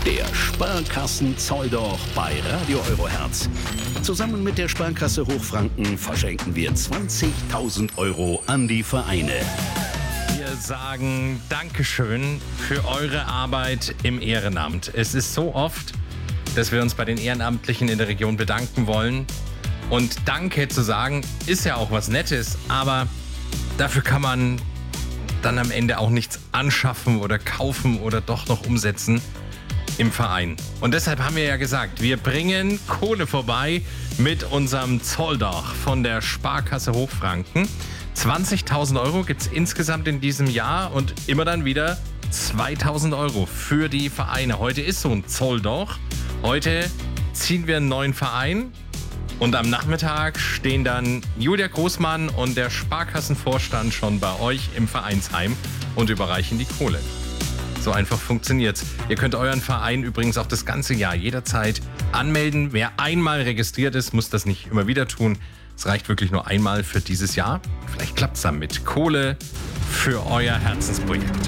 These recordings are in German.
Der Sparkassen-Zolldoch bei Radio Eurohertz. Zusammen mit der Sparkasse Hochfranken verschenken wir 20.000 Euro an die Vereine. Wir sagen Dankeschön für eure Arbeit im Ehrenamt. Es ist so oft, dass wir uns bei den Ehrenamtlichen in der Region bedanken wollen. Und Danke zu sagen, ist ja auch was Nettes, aber dafür kann man dann am Ende auch nichts anschaffen oder kaufen oder doch noch umsetzen im Verein. Und deshalb haben wir ja gesagt, wir bringen Kohle vorbei mit unserem Zolldoch von der Sparkasse Hochfranken. 20.000 Euro gibt es insgesamt in diesem Jahr und immer dann wieder 2.000 Euro für die Vereine. Heute ist so ein Zolldoch. Heute ziehen wir einen neuen Verein und am Nachmittag stehen dann Julia Großmann und der Sparkassenvorstand schon bei euch im Vereinsheim und überreichen die Kohle. So einfach funktioniert's. Ihr könnt euren Verein übrigens auch das ganze Jahr jederzeit anmelden. Wer einmal registriert ist, muss das nicht immer wieder tun. Es reicht wirklich nur einmal für dieses Jahr. Vielleicht klappt's dann mit Kohle für euer Herzensprojekt.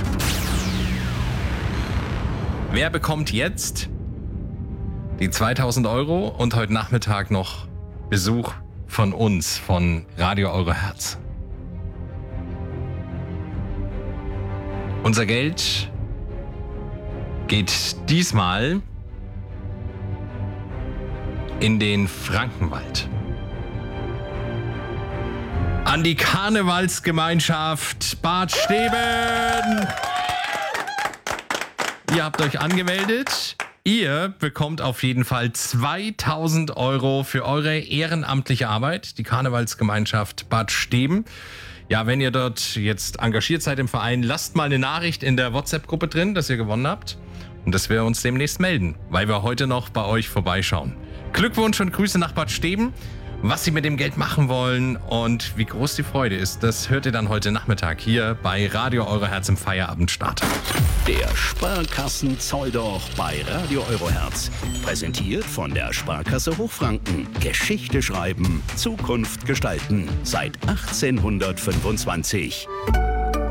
Wer bekommt jetzt die 2.000 Euro und heute Nachmittag noch Besuch von uns, von Radio Eurohertz? Unser Geld geht diesmal in den Frankenwald. An die Karnevalsgemeinschaft Bad Steben. Ihr habt euch angemeldet. Ihr bekommt auf jeden Fall 2.000 Euro für eure ehrenamtliche Arbeit. Die Karnevalsgemeinschaft Bad Steben. Ja, wenn ihr dort jetzt engagiert seid im Verein, lasst mal eine Nachricht in der WhatsApp-Gruppe drin, dass ihr gewonnen habt. Und dass wir uns demnächst melden, weil wir heute noch bei euch vorbeischauen. Glückwunsch und Grüße nach Bad Steben. Was Sie mit dem Geld machen wollen und wie groß die Freude ist, das hört ihr dann heute Nachmittag hier bei Radio Eurohertz im Feierabendstart. Der Sparkassen-Zolldoch bei Radio Eurohertz. Präsentiert von der Sparkasse Hochfranken. Geschichte schreiben, Zukunft gestalten. Seit 1825.